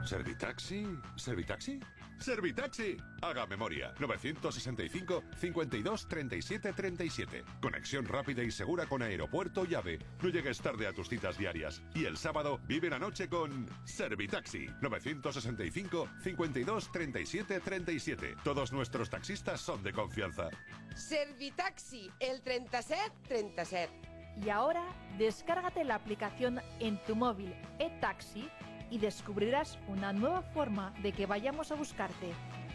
¿Servitaxi? ¿Servitaxi? ¡Servitaxi! Haga memoria. 965 52 37 37. Conexión rápida y segura con aeropuerto y AVE. No llegues tarde a tus citas diarias. Y el sábado vive la noche con Servitaxi. 965 52 37 37. Todos nuestros taxistas son de confianza. Servitaxi, el 37 37. Y ahora, descárgate la aplicación en tu móvil eTaxi y descubrirás una nueva forma de que vayamos a buscarte.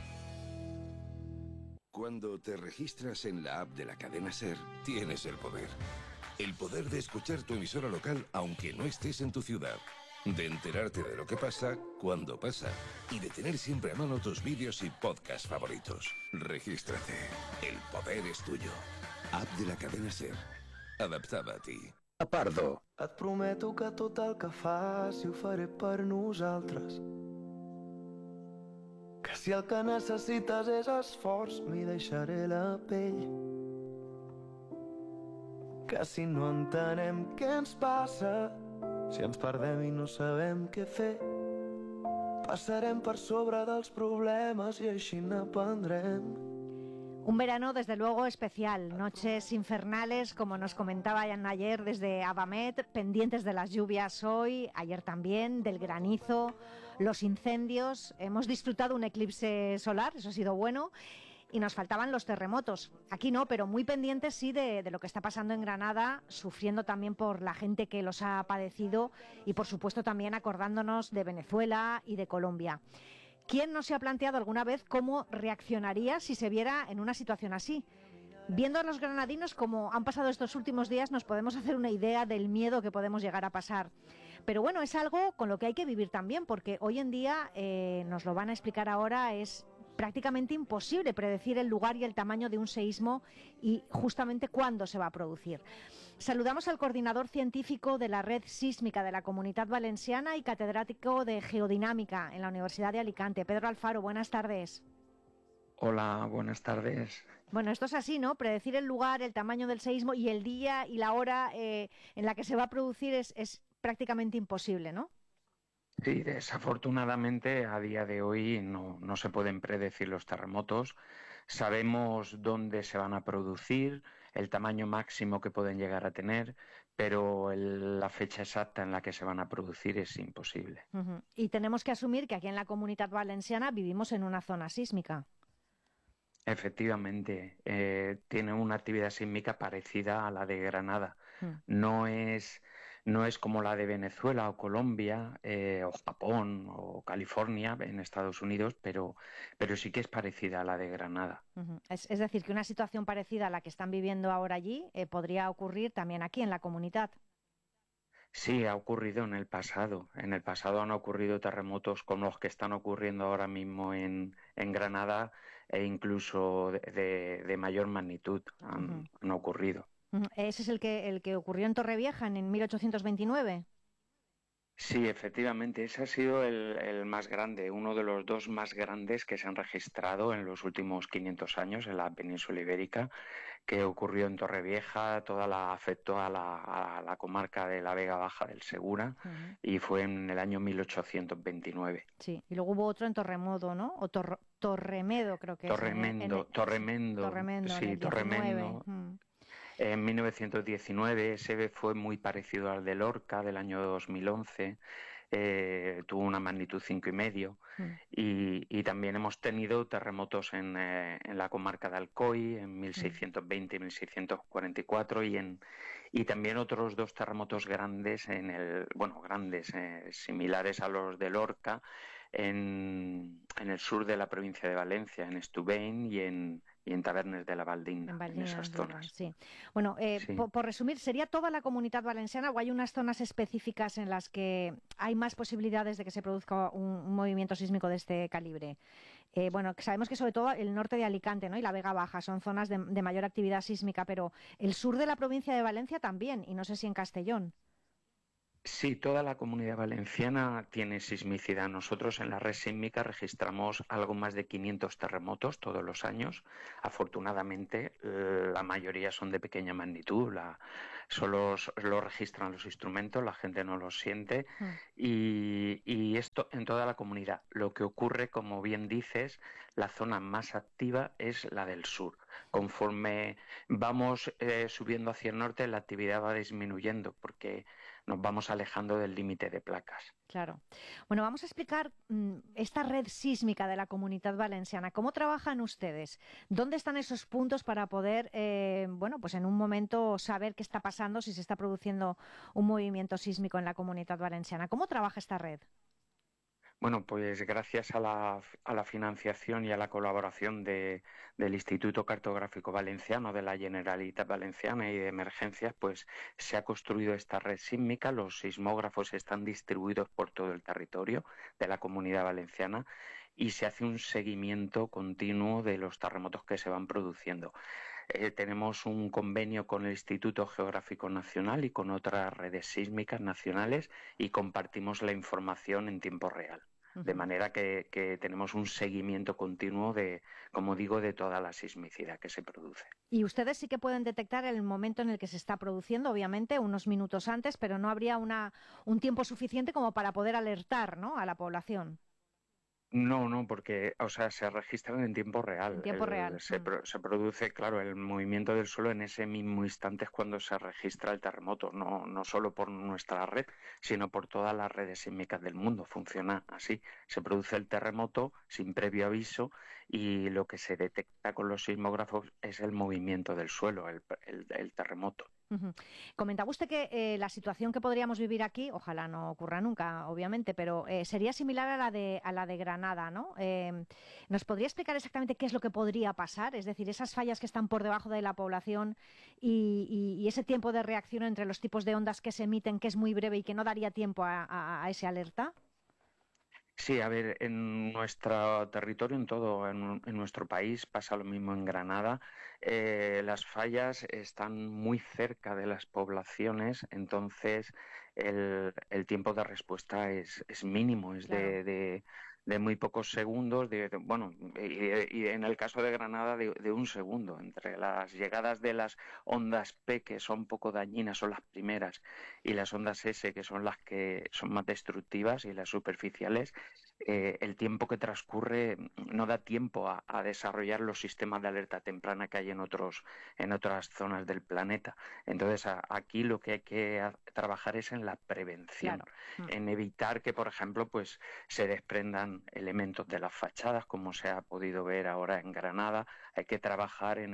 Cuando te registras en la app de la cadena SER, tienes el poder. El poder de escuchar tu emisora local aunque no estés en tu ciudad. De enterarte de lo que pasa, cuando pasa. Y de tener siempre a mano tus vídeos y podcasts favoritos. Regístrate. El poder es tuyo. App de la cadena SER. Adaptada a ti. A Pardo. Et prometo que tot el que faci ho faré per nosaltres. Que si el que necessites és esforç, m'hi deixaré la pell. Que si no entenem què ens passa, si ens perdem i no sabem què fer, passarem per sobre dels problemes i així n'aprendrem. Un verano, desde luego, especial. Noches infernales, como nos comentaba ayer desde Abamet, pendientes de las lluvias hoy, ayer también, del granizo, los incendios. Hemos disfrutado un eclipse solar, eso ha sido bueno. Y nos faltaban los terremotos. Aquí no, pero muy pendientes sí de lo que está pasando en Granada, sufriendo también por la gente que los ha padecido y, por supuesto, también acordándonos de Venezuela y de Colombia. ¿Quién no se ha planteado alguna vez cómo reaccionaría si se viera en una situación así? Viendo a los granadinos como han pasado estos últimos días, nos podemos hacer una idea del miedo que podemos llegar a pasar. Pero bueno, es algo con lo que hay que vivir también, porque hoy en día, nos lo van a explicar ahora, es prácticamente imposible predecir el lugar y el tamaño de un seísmo y justamente cuándo se va a producir. Saludamos al coordinador científico de la Red Sísmica de la Comunitat Valenciana y catedrático de Geodinámica en la Universidad de Alicante, Pedro Alfaro. Buenas tardes. Hola, buenas tardes. Bueno, esto es así, ¿no? Predecir el lugar, el tamaño del seísmo y el día y la hora en la que se va a producir es prácticamente imposible, ¿no? Sí, desafortunadamente a día de hoy no se pueden predecir los terremotos. Sabemos dónde se van a producir, el tamaño máximo que pueden llegar a tener, pero la fecha exacta en la que se van a producir es imposible. Uh-huh. Y tenemos que asumir que aquí en la Comunitat Valenciana vivimos en una zona sísmica. Efectivamente, tiene una actividad sísmica parecida a la de Granada. No es como la de Venezuela o Colombia o Japón o California en Estados Unidos, pero sí que es parecida a la de Granada. Uh-huh. Es decir, que una situación parecida a la que están viviendo ahora allí podría ocurrir también aquí en la comunidad. Sí, ha ocurrido en el pasado. En el pasado han ocurrido terremotos como los que están ocurriendo ahora mismo en Granada e incluso de mayor magnitud han ocurrido. ¿Ese es el que ocurrió en Torrevieja en 1829? Sí, efectivamente, ese ha sido el más grande, uno de los dos más grandes que se han registrado en los últimos 500 años en la península ibérica, que ocurrió en Torrevieja, afectó a la comarca de la Vega Baja del Segura, y fue en el año 1829. Sí, y luego hubo otro en Torremodo, ¿no? O Torremedo, creo que Torremendo, sí, Torremendo. En 1919 ese fue muy parecido al de Lorca del año 2011, tuvo una magnitud 5,5 y también hemos tenido terremotos en la comarca de Alcoy en 1620 y 1644 y también otros dos terremotos grandes similares a los de Lorca en el sur de la provincia de Valencia, en Estubeny y en Tavernes de la Valdigna, en esas zonas. Sí. Bueno, sí. Por resumir, ¿sería toda la Comunitat Valenciana o hay unas zonas específicas en las que hay más posibilidades de que se produzca un movimiento sísmico de este calibre? Bueno, sabemos que sobre todo el norte de Alicante, ¿no?, y la Vega Baja son zonas de mayor actividad sísmica, pero el sur de la provincia de Valencia también, y no sé si en Castellón. Sí, toda la Comunidad Valenciana tiene sismicidad. Nosotros en la red sísmica registramos algo más de 500 terremotos todos los años. Afortunadamente, la mayoría son de pequeña magnitud. solo lo registran los instrumentos, la gente no los siente y esto en toda la comunidad. Lo que ocurre, como bien dices, la zona más activa es la del sur. Conforme vamos subiendo hacia el norte, la actividad va disminuyendo porque nos vamos alejando del límite de placas. Claro. Bueno, vamos a explicar esta red sísmica de la Comunitat Valenciana. ¿Cómo trabajan ustedes? ¿Dónde están esos puntos para poder, pues en un momento saber qué está pasando, si se está produciendo un movimiento sísmico en la Comunitat Valenciana? ¿Cómo trabaja esta red? Bueno, pues gracias a la financiación y a la colaboración del Instituto Cartográfico Valenciano, de la Generalitat Valenciana y de Emergencias, pues se ha construido esta red sísmica. Los sismógrafos están distribuidos por todo el territorio de la Comunidad Valenciana y se hace un seguimiento continuo de los terremotos que se van produciendo. Tenemos un convenio con el Instituto Geográfico Nacional y con otras redes sísmicas nacionales y compartimos la información en tiempo real. De manera que tenemos un seguimiento continuo de, como digo, de toda la sismicidad que se produce. Y ustedes sí que pueden detectar el momento en el que se está produciendo, obviamente, unos minutos antes, pero no habría un tiempo suficiente como para poder alertar, ¿no?, a la población. No, porque, se registran en tiempo real. En tiempo real. Se produce, claro, el movimiento del suelo en ese mismo instante es cuando se registra el terremoto, no solo por nuestra red, sino por todas las redes sísmicas del mundo. Funciona así. Se produce el terremoto sin previo aviso y lo que se detecta con los sismógrafos es el movimiento del suelo, el terremoto. Comentaba usted que la situación que podríamos vivir aquí, ojalá no ocurra nunca, obviamente, pero sería similar a la de Granada, ¿no? ¿Nos podría explicar exactamente qué es lo que podría pasar? Es decir, esas fallas que están por debajo de la población y ese tiempo de reacción entre los tipos de ondas que se emiten, que es muy breve y que no daría tiempo a ese alerta. Sí, a ver, en nuestro territorio, en nuestro país, pasa lo mismo en Granada. Las fallas están muy cerca de las poblaciones, entonces el tiempo de respuesta es mínimo, es claro. de muy pocos segundos, y en el caso de Granada de un segundo. Entre las llegadas de las ondas P, que son poco dañinas, son las primeras, y las ondas S, que son las que son más destructivas y las superficiales, el tiempo que transcurre no da tiempo a desarrollar los sistemas de alerta temprana que hay en otras zonas del planeta. Entonces, aquí lo que hay que trabajar es en la prevención, claro. En evitar que, por ejemplo, pues se desprendan elementos de las fachadas, como se ha podido ver ahora en Granada. Hay que trabajar en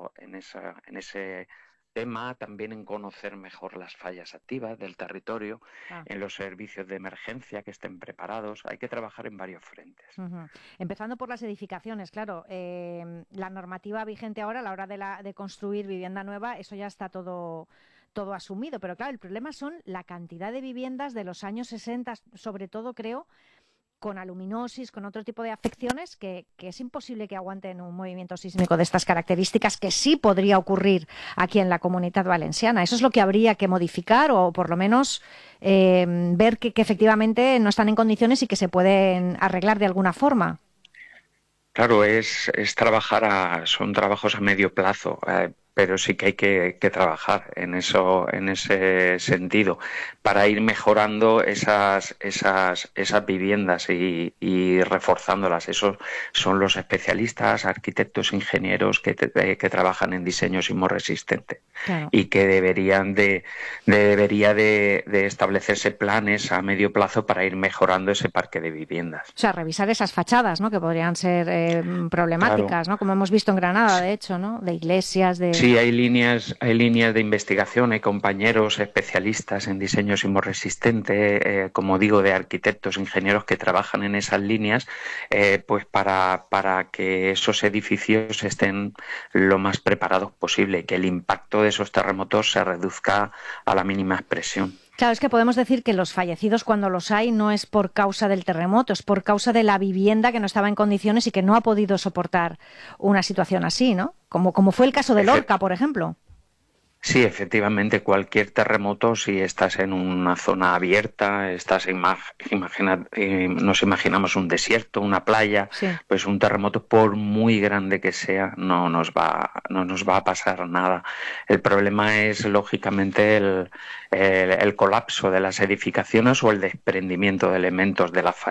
ese tema, también en conocer mejor las fallas activas del territorio, en los servicios de emergencia que estén preparados. Hay que trabajar en varios frentes. Empezando por las edificaciones, claro. La normativa vigente ahora a la hora de construir vivienda nueva, eso ya está todo asumido, pero claro, el problema son la cantidad de viviendas de los años 60, sobre todo, creo, con aluminosis, con otro tipo de afecciones, que es imposible que aguanten un movimiento sísmico de estas características, que sí podría ocurrir aquí en la Comunitat Valenciana. Eso es lo que habría que modificar o por lo menos ver que efectivamente no están en condiciones y que se pueden arreglar de alguna forma. Claro, es trabajar son trabajos a medio plazo, pero sí que hay que trabajar en ese sentido para ir mejorando esas viviendas y reforzándolas. Esos son los especialistas, arquitectos, ingenieros que trabajan en diseño sismorresistente. Claro. Y que debería de establecerse planes a medio plazo para ir mejorando ese parque de viviendas. O sea, revisar esas fachadas, ¿no?, que podrían ser problemáticas, claro, ¿no?, como hemos visto en Granada, de hecho, ¿no?, de iglesias, Sí, hay líneas de investigación, hay compañeros especialistas en diseño sismorresistente, como digo, de arquitectos, ingenieros que trabajan en esas líneas, pues para que esos edificios estén lo más preparados posible y que el impacto de esos terremotos se reduzca a la mínima expresión. Claro, es que podemos decir que los fallecidos, cuando los hay, no es por causa del terremoto, es por causa de la vivienda que no estaba en condiciones y que no ha podido soportar una situación así, ¿no? Como fue el caso de Lorca, por ejemplo. Sí, efectivamente, cualquier terremoto, si estás en una zona abierta, nos imaginamos un desierto, una playa, sí. Pues un terremoto, por muy grande que sea, no nos va a pasar nada. El problema es, lógicamente, el colapso de las edificaciones o el desprendimiento de elementos de la